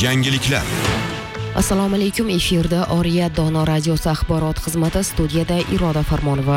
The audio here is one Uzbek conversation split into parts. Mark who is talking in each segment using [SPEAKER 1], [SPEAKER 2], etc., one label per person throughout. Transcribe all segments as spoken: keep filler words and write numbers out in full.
[SPEAKER 1] Yangiliklar.
[SPEAKER 2] Assalomu alaykum, efirda Oriya Dono radiosi axborot xizmati, studiyada Iroda Farmonova.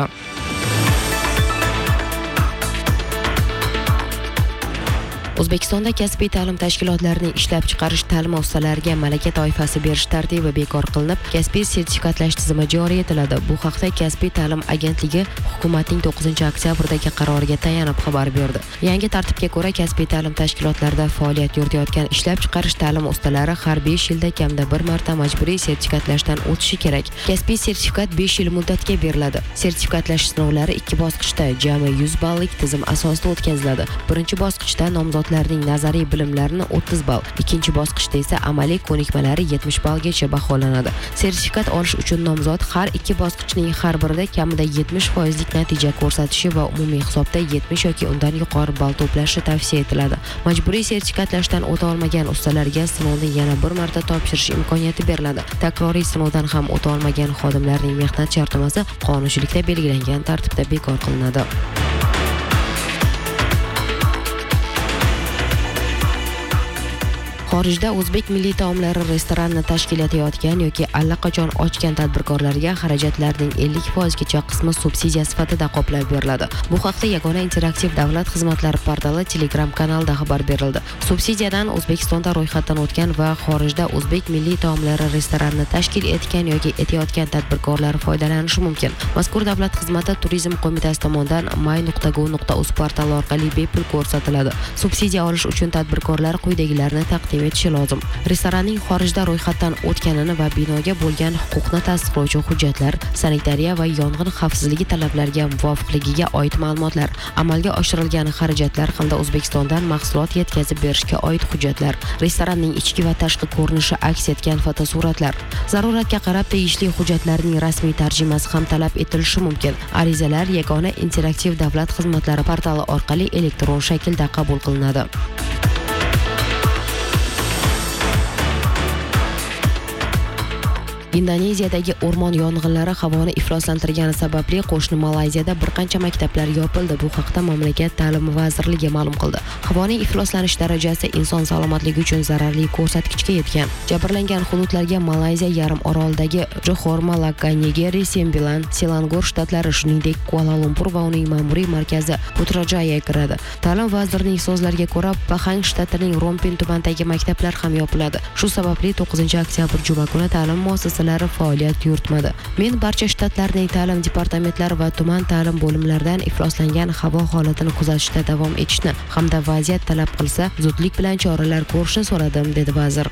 [SPEAKER 2] O'zbekistonda kasbiy ta'lim tashkilotlarining ishlab chiqarish ta'lim ustalariga malaka toifasi berish tartibi bekor qilinib, kasbiy sertifikatlash tizimi joriy etiladi. Bu haqda Kasbiy ta'lim agentligi hukumatning to'qqizinchi oktyabrdagi qaroriga tayanib xabar berdi. Yangi tartibga ko'ra, kasbiy ta'lim tashkilotlarida faoliyat yuritayotgan ishlab chiqarish ta'lim ustalari har besh yilda kamida bir marta majburiy sertifikatlashdan o'tishi kerak. Kasbiy sertifikat besh yil muddatga beriladi. Sertifikatlash sinovlari ikki bosqichda jami yuz ballik tizim asosida o'tkaziladi. Birinchi bosqichda nomzod ning nazariy bilimlarini o'ttiz ball, ikkinchi bosqichda esa amaliy ko'nikmalari yetmish ballgacha baholanadi. Sertifikat olish uchun nomzod har ikki bosqichning har birida kamida yetmish foizlik natija ko'rsatishi va umumiy hisobda yetmish yoki undan yuqori ball to'plashi tavsiya etiladi. Majburiy sertifikatlashdan o'ta olmagan ustalarga sinovni yana bir marta topshirish imkoniyati beriladi. Takroriy sinovdan ham o'ta olmagan xodimlarning mehnat shartnomasi qonunchilikda belgilangan tartibda bekor qilinadi. Xorijda o'zbek milliy taomlari restoranini tashkil etayotgan yoki allaqachon ochgan tadbirkorlarga xarajatlarning ellik foizgacha qismi subsidiya sifatida qoplab beriladi. Bu haqda Yagona interaktiv davlat xizmatlari portali Telegram kanalida xabar berildi. Subsidiyadan O'zbekistonda ro'yxatdan o'tgan va xorijda o'zbek milliy taomlari restoranini tashkil etgan yoki etayotgan tadbirkorlar foydalanishi mumkin. Mazkur davlat xizmati Turizm qo'mitasi tomonidan may nuqta go nuqta uz portali orqali bepul ko'rsatiladi. Subsidiya olish uchun tadbirkorlar quyidagilarni taqdim etishi lozim. Restoranning xorijda ro'yxatdan o'tganini va binoga bo'lgan huquqni tasdiqlovchi hujjatlar, sanitariya va yong'in xavfsizligi talablariga muvofiqligiga oid ma'lumotlar, amalga oshirilgan xarajatlar hamda O'zbekistondan mahsulot yetkazib berishga oid hujjatlar, restoranning ichki va tashqi ko'rinishi aks etgan fotosuratlar. Zaruratga qarab tegishli hujjatlarning rasmiy tarjimasi ham talab etilishi mumkin. Arizalar Yagona interaktiv davlat xizmatlari portali orqali elektron shaklda qabul qilinadi. Indoneziyadagi o'rmon yong'inlari havoni ifloslantirgani sababli qo'shni Malayziyada bir qancha maktablar yopildi. Bu haqda mamlakat ta'lim vazirligi ma'lum qildi. Havoning ifloslanish darajasi inson salomatligi uchun zararli ko'rsatkichga yetgan. Jabrlangan hududlarga Malayziya yarim orolidagi Johor, Malakka, Nigeri, Sembilan, Selangor shtatlari, shuningdek Kuala Lumpur va uning ma'muriy markazi Putrajaya kiradi. Ta'lim vazirining so'zlariga ko'ra, Pahang shtatining Rompin tumanidagi maktablar ham yopiladi. Shu sababli to'qqizinchi oktyabr juma kuni ta'lim muassasalari faoliyat yuritmadi. Men barcha shtatlarning ta'lim departamentlari va tuman ta'lim bo'limlaridan ifloslangan havo holatini kuzatishda davom etishni hamda vaziyat talab qilsa zudlik bilan choralar ko'rishni so'radim, dedi vazir.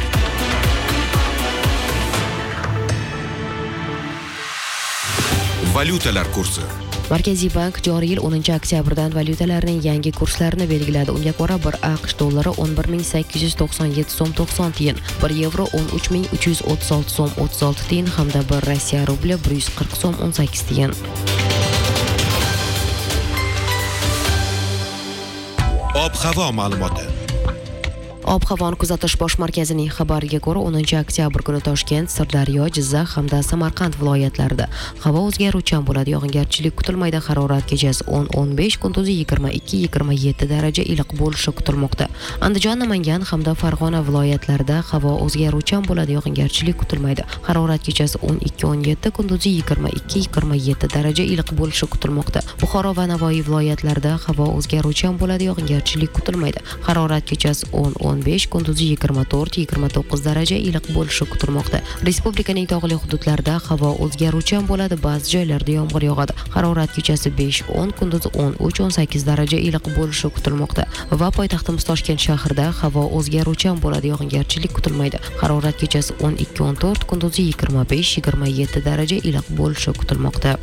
[SPEAKER 1] Valyutalar kursi.
[SPEAKER 2] Markaziy bank joriy yil o'ninchi oktyabrdan valyutalarning yangi kurslarini belgiladi. Unga ko'ra bir AQSh dollari o'n bir ming sakkiz yuz to'qson yetti so'm to'qson tiyin, bir yevro o'n uch ming uch yuz o'ttiz olti so'm o'ttiz olti tiyin hamda bir Rossiya rubli bir yuz qirq so'm o'n sakkiz tiyin.
[SPEAKER 1] Ob-havo ma'lumoti.
[SPEAKER 2] Ob-havoni kuzatish bosh markazining xabariga ko'ra, o'ninchi oktyabr kuni Toshkent, Sirdaryo, Jizzax hamda Samarqand viloyatlarida havo o'zgaruvchan bo'ladi. Yog'ingarchilik kutilmaydi. Harorat kechasi o'n o'n besh, kunduzi yigirma ikki yigirma yetti daraja iliq bo'lishi kutilmoqda. Andijon, Namangan hamda Farg'ona viloyatlarida havo o'zgaruvchan bo'ladi. Yog'ingarchilik kutilmaydi. Harorat kechasi o'n ikki o'n yetti, kunduzi yigirma ikki yigirma yetti daraja iliq bo'lishi kutilmoqda. Buxoro va Navoiy viloyatlarida havo o'zgaruvchan bo'ladi. Yog'ingarchilik kutilmaydi. Harorat kechasi o'n o'n besh, kunduzi yigirma to'rt yigirma to'qqiz daraja iliq bo'lishi kutilmoqda. Respublikaning tog'li hududlarida havo o'zgaruvchan bo'ladi. Ba'zi joylarda yomg'ir yog'adi. Harorat kechasi besh o'n, kunduzi o'n uch o'n sakkiz daraja iliq bo'lishi kutilmoqda. Va poytaxtimiz Toshkent shahrida havo o'zgaruvchan bo'ladi. Yog'ingarchilik kutilmaydi. Harorat kechasi o'n ikki o'n to'rt, kunduzi yigirma besh yigirma yetti daraja iliq bo'lishi kutilmoqda.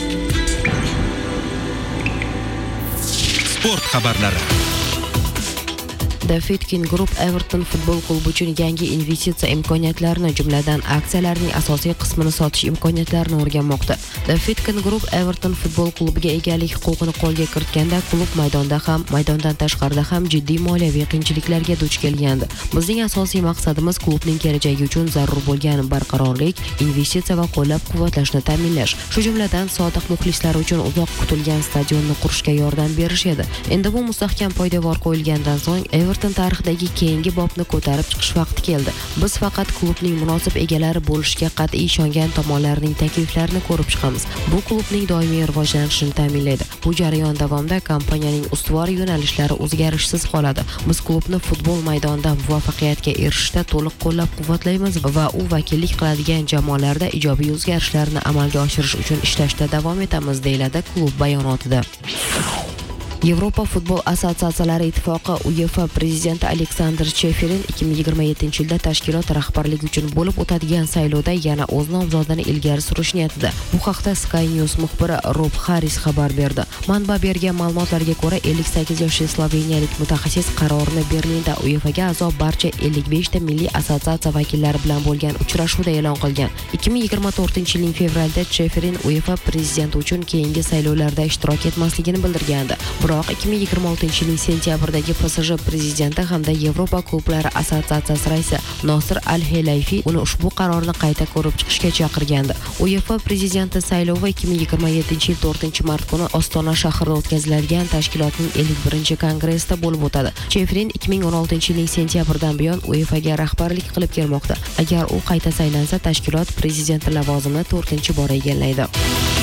[SPEAKER 1] Sport xabarlari.
[SPEAKER 2] The Fitkin Group Everton futbol klubi uchun yangi investitsiya imkoniyatlarini, jumladan aksiyalarning asosiy qismini sotish imkoniyatlarini o'rganmoqda. The Fitkin Group Everton futbol klubiga egalik huquqini qo'lga kiritganda klub maydonda ham, maydondan tashqarida ham jiddiy moliyaviy qiyinchiliklarga duch kelgandi. Bizning asosiy maqsadimiz klubning kelajagi uchun zarur bo'lgan barqarorlik, investitsiya va qo'llab-quvvatlashni ta'minlash. Shu jumladan sodiq muxlislar uchun uzoq kutilgan stadionni qurishga yordam berish edi. Endi bu mustahkam poydevor qo'yilgandan so'ng Everton tarixidagi keyingi bobni ko'tarib chiqish vaqti keldi. Biz faqat klubning munosib egalari bo'lishga qat'iy ishongan tomonlarning takliflarini ko'rib chiqamiz. Bu klubning doimiy rivojlanishini ta'minlaydi. Bu jarayon davomida kompaniyaning ustuvor yo'nalishlari o'zgarishsiz qoladi. Biz klubni futbol maydonida muvaffaqiyatga erishishda to'liq qo'llab-quvvatlaymiz va u vakillik qiladigan jamoalarda ijobiy o'zgarishlarni amalga oshirish uchun ishlashda davom etamiz, deyiladi klub bayonotida. Yevropa futbol assotsiatsiyalari ittifoqi UEFA prezidenti Aleksandr Cheferin ikki ming yigirma yettinchi yilda tashkilot rahbarligi uchun bo'lib o'tadigan saylovda yana o'z nomzodini ilgari surish niyatida. Bu haqda Sky News muxbiri Rob Harris xabar berdi. Manba bergan ma'lumotlarga ko'ra, ellik sakkiz yoshli sloveniyalik mutaxassis qarorini Berlinda UEFAga a'zo barcha ellik besh ta milliy assotsiatsiya vakillari bilan bo'lgan uchrashuvda e'lon qilgan. ikki ming yigirma to'rtinchi yilning fevralida Cheferin UEFA prezidenti uchun keyingi saylovlarda ishtirok etmasligini bildirgandi. Biroq ikki ming yigirma oltinchi yilning sentyabrdagi P S J prezidenti hamda Yevropa klublari assotsiatsiyasi raisi Nosir Al-Helayfi uni ushbu qarorni qayta ko'rib chiqishga chaqirgandi. UEFA prezidenti saylovi ikki ming yigirma yettinchi yil to'rtinchi mart kuni Ostona shahrida o'tkaziladigan tashkilotning ellik birinchi kongressida bo'lib o'tadi. Cheferin ikki ming o'n oltinchi yilning sentyabridan buyon UEFAga rahbarlik qilib kelmoqda. Agar u qayta saylansa, tashkilot prezidenti lavozimini to'rtinchi bor egallaydi.